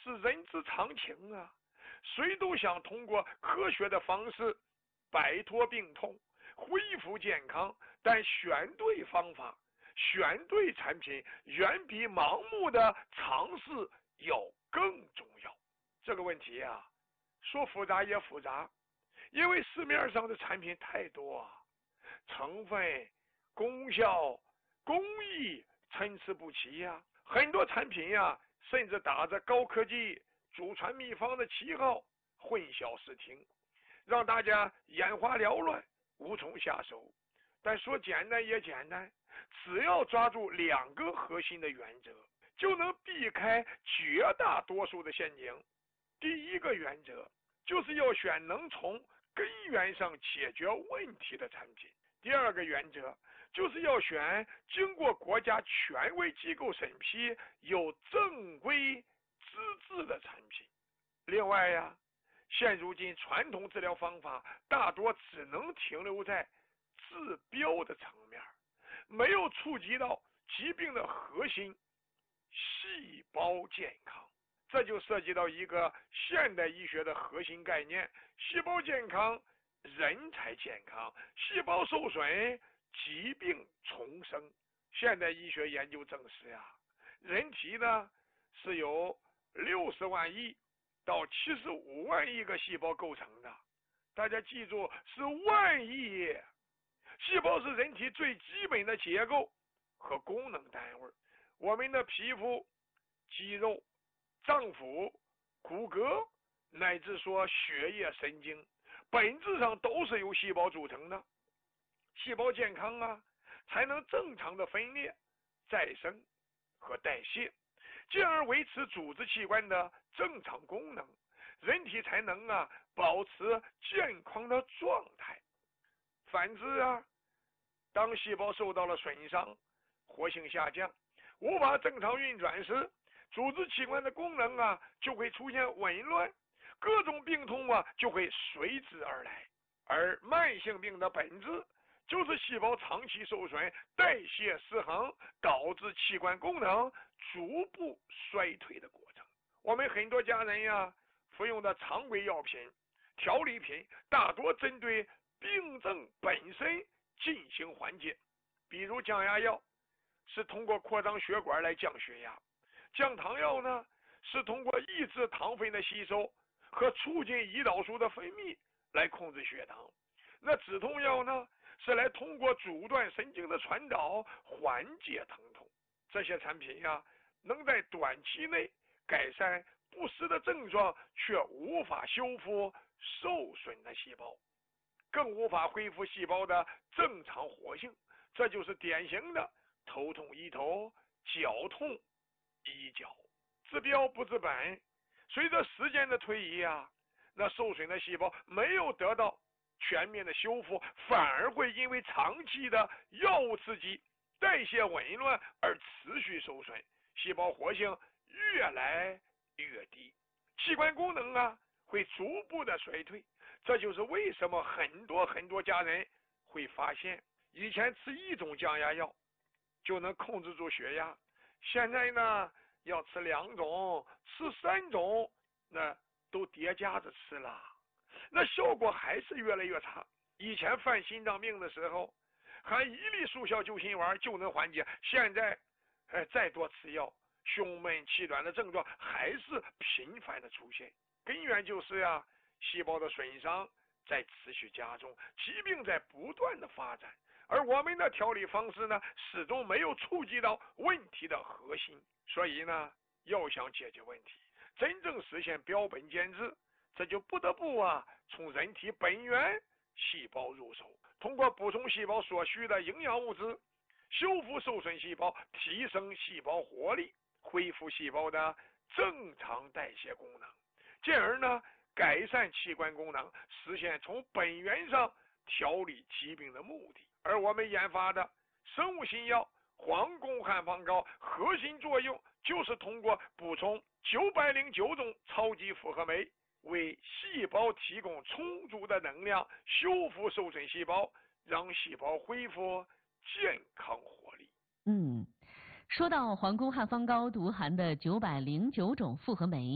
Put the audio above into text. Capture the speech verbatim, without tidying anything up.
是人之常情啊，谁都想通过科学的方式摆脱病痛，恢复健康，但选对方法，选对产品，远比盲目的尝试要更重要。这个问题啊，说复杂也复杂，因为市面上的产品太多啊，成分、功效、工艺参差不齐呀、啊，很多产品呀、啊，甚至打着高科技、祖传秘方的旗号，混淆视听，让大家眼花缭乱，无从下手。但说简单也简单，只要抓住两个核心的原则，就能避开绝大多数的陷阱。第一个原则就是要选能从根源上解决问题的产品。第二个原则就是要选经过国家权威机构审批、有正规资质的产品。另外呀，现如今传统治疗方法大多只能停留在治标的层面，没有触及到疾病的核心细胞健康。这就涉及到一个现代医学的核心概念：细胞健康，人才健康；细胞受损，疾病重生。现代医学研究证实呀，人体呢是由六十万亿到七十五万亿个细胞构成的，大家记住，是万亿。细胞是人体最基本的结构和功能单位。我们的皮肤、肌肉、脏腑、骨骼，乃至说血液、神经，本质上都是由细胞组成的。细胞健康啊，才能正常的分裂、再生和代谢，进而维持组织器官的正常功能，人体才能啊保持健康的状态。反之啊，当细胞受到了损伤，活性下降，无法正常运转时，组织器官的功能啊就会出现紊乱，各种病痛啊就会随之而来。而慢性病的本质就是细胞长期受损，代谢失衡，导致器官功能逐步衰退的过程。我们很多家人呀，服用的常规药品、调理品，大多针对病症本身进行缓解。比如降压药是通过扩张血管来降血压，降糖药呢是通过抑制糖分的吸收和促进胰岛素的分泌来控制血糖。那止痛药呢是来通过阻断神经的传导缓解疼痛。这些产品呀，能在短期内改善不适的症状，却无法修复受损的细胞，更无法恢复细胞的正常活性。这就是典型的头痛医头，脚痛医脚，治标不治本。随着时间的推移啊，那受损的细胞没有得到全面的修复，反而会因为长期的药物刺激、代谢紊乱而持续受损，细胞活性越来越低，器官功能啊会逐步的衰退。这就是为什么很多很多家人会发现，以前吃一种降压药就能控制住血压，现在呢要吃两种、吃三种，那都叠加着吃了，那效果还是越来越差。以前犯心脏病的时候，含一粒速效救心丸就能缓解，现在呃再多吃药，胸闷气短的症状还是频繁的出现。根源就是呀、啊，细胞的损伤在持续加重，疾病在不断的发展，而我们的调理方式呢，始终没有触及到问题的核心。所以呢，要想解决问题，真正实现标本兼治，这就不得不啊从人体本源细胞入手，通过补充细胞所需的营养物质，修复受损细胞，提升细胞活力，恢复细胞的正常代谢功能，进而呢改善器官功能，实现从本源上调理疾病的目的。而我们研发的生物新药皇宫汉方膏，核心作用就是通过补充九百零九种超级复合酶，为细胞提供充足的能量，修复受损细胞，让细胞恢复健康活力。 嗯，说到皇宫汉方膏独含的九百零九种复合酶，